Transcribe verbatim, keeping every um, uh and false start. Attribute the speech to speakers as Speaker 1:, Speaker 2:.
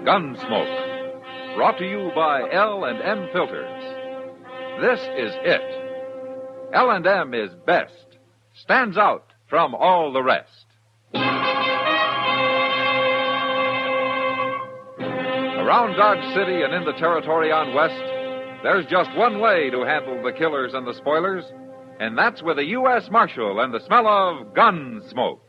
Speaker 1: Gunsmoke. Brought to you by L and M Filters. This is it. L and M is best. Stands out from all the rest. Around Dodge City and in the territory on West, there's just one way to handle the killers and the spoilers, and that's with a U S Marshal and the smell of gun smoke.